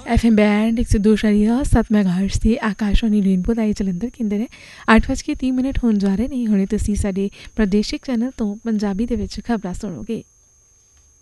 FM band 102.7 ਮੈਗਾਹਰਟਜ਼ ਦੀ Akashvani rainbow ਦਾ ਜਲੰਧਰ ਕੇਂਦਰ ਹੈ। 8:30 ਹੋਣ ਜਾ ਰਹੇ ਨੇ। ਹੁਣੇ ਤੁਸੀਂ ਸਾਡੇ ਪ੍ਰਾਦੇਸ਼ਿਕ ਚੈਨਲ ਤੋਂ ਪੰਜਾਬੀ ਦੇ ਵਿੱਚ ਖਬਰਾਂ ਸੁਣੋਗੇ।